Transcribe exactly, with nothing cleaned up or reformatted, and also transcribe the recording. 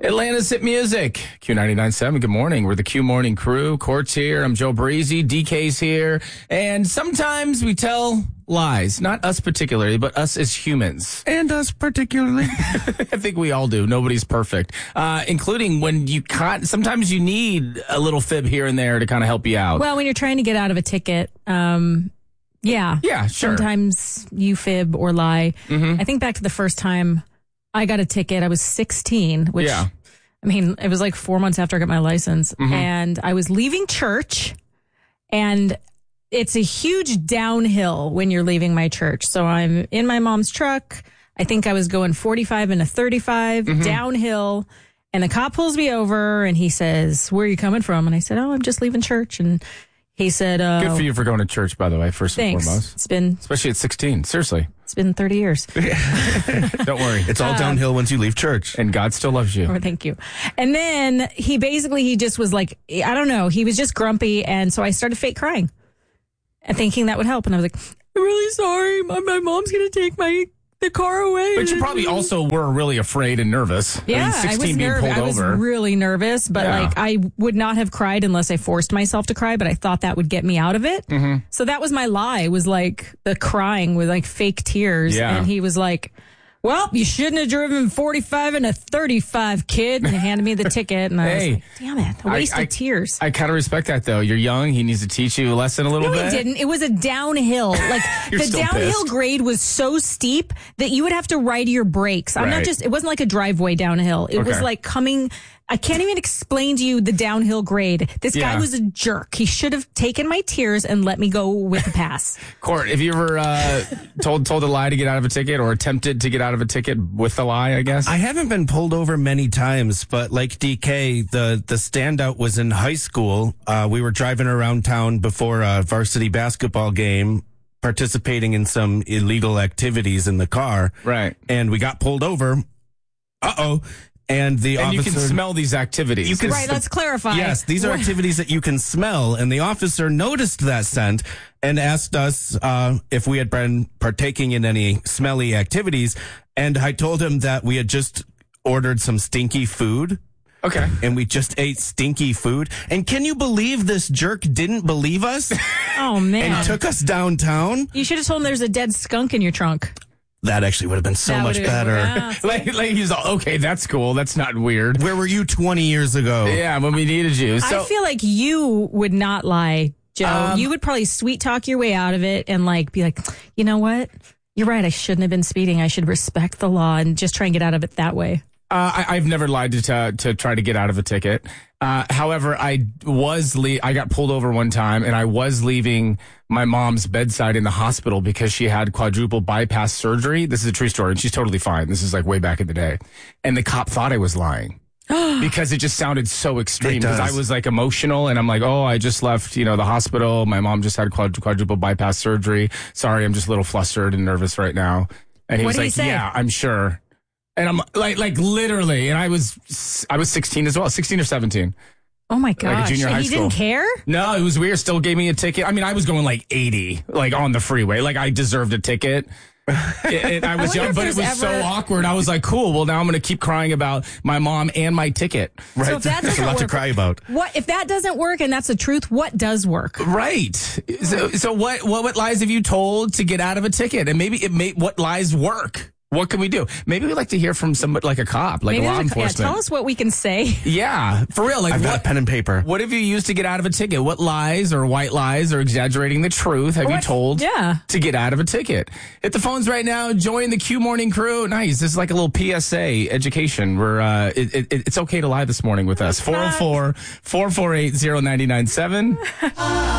Atlanta's Hit Music, Q ninety-nine point seven. Good morning. We're the Q Morning Crew. Court's here. I'm Joe Breezy. D K's here. And sometimes we tell lies. Not us particularly, but us as humans. And us particularly. I think we all do. Nobody's perfect. Uh, including when you can't, sometimes you need a little fib here and there to kind of help you out. Well, when you're trying to get out of a ticket, um, yeah. Yeah, sure. Sometimes you fib or lie. Mm-hmm. I think back to the first time I got a ticket. I was sixteen, which, yeah. I mean, it was like four months after I got my license. Mm-hmm. And I was leaving church, and it's a huge downhill when you're leaving my church. So I'm in my mom's truck. I think I was going forty-five and a thirty-five mm-hmm. downhill. And the cop pulls me over and he says, "Where are you coming from?" And I said, "Oh, I'm just leaving church." And he said, uh, Good for you for going to church, by the way, first thanks. and foremost. It's been, especially at sixteen. Seriously. It's been thirty years. Don't worry. It's all uh, downhill once you leave church. And God still loves you. Oh, thank you. And then he basically, he just was like, I don't know. He was just grumpy. And so I started fake crying and thinking that would help. And I was like, "I'm really sorry. My, my mom's going to take my the car away." But you probably also were really afraid and nervous. Yeah, I mean, sixteen I was being nervous. pulled I was over. really nervous, but Yeah. like I would not have cried unless I forced myself to cry, but I thought that would get me out of it. Mm-hmm. So that was my lie, was like the crying with like fake tears. Yeah. And he was like, "Well, you shouldn't have driven forty-five and a thirty-five, kid." And he handed me the ticket, and I Hey, was like, "Damn it, a waste I, I, of tears." I kind of respect that, though. You're young. He needs to teach you a lesson a little No, bit. he didn't. It was a downhill. Like You're the still downhill pissed. grade was so steep that you would have to ride your brakes. I'm Right. not just, it wasn't like a driveway downhill. It was Okay. like coming, I can't even explain to you the downhill grade. This Yeah. guy was a jerk. He should have taken my tears and let me go with the pass. Court, have you ever uh, told told a lie to get out of a ticket, or attempted to get out of a ticket with a lie, I guess? I haven't been pulled over many times, but like D K, the, the standout was in high school. Uh, we were driving around town before a varsity basketball game, participating in some illegal activities in the car. Right. And we got pulled over. Uh-oh. And the And officer... you can smell these activities. You can Right, let's clarify. Yes, these are activities that you can smell. And the officer noticed that scent and asked us uh, if we had been partaking in any smelly activities. And I told him that we had just ordered some stinky food. Okay. And we just ate stinky food. And can you believe this jerk didn't believe us Oh, man. and took us downtown? You should have told him there's a dead skunk in your trunk. That actually would have been so That much would've- better. yeah. Like, like he's all, okay, that's cool. That's not weird. Where were you twenty years ago? Yeah, when we needed you. So I feel like you would not lie, Joe. Um, you would probably sweet talk your way out of it and like be like, "You know what? You're right. I shouldn't have been speeding. I should respect the law and just try and get out of it that way." Uh, I, I've never lied to, to to try to get out of a ticket. Uh, however, I was le- I got pulled over one time, and I was leaving my mom's bedside in the hospital because she had quadruple bypass surgery. This is a true story, and she's totally fine. This is like way back in the day, and the cop thought I was lying because it just sounded so extreme. It Because does. I was like emotional, and I'm like, "Oh, I just left, you know, the hospital. My mom just had quad- quadruple bypass surgery. Sorry, I'm just a little flustered and nervous right now." And he What was did he like, say? "Yeah, I'm sure." And I'm like, like literally, and I was, I was sixteen as well, sixteen or seventeen. Oh my Like a gosh. junior And high he school. didn't care? No, it was weird. Still gave me a ticket. I mean, I was going like eighty, like on the freeway. Like I deserved a ticket. And I was wonder young, if but it there's was so ever- awkward. I was like, cool. Well, now I'm going to keep crying about my mom and my ticket. Right. So if that There's a doesn't lot to work- cry about. What if that doesn't work and that's the truth? What does work? Right. So, so what, what, what lies have you told to get out of a ticket? And maybe it may, what lies work? What can we do? Maybe we'd like to hear from somebody like a cop, like Maybe law there's a- yeah, enforcement. tell us what we can say. Yeah, for real. Like I've got what, a pen and paper. what have you used to get out of a ticket? What lies or white lies or exaggerating the truth have you What- told yeah. to get out of a ticket? Hit the phones right now. Join the Q Morning Crew. Nice. This is like a little P S A education. We're, uh, it, it, it's okay to lie this morning with us. four oh four, four four eight, oh nine nine seven.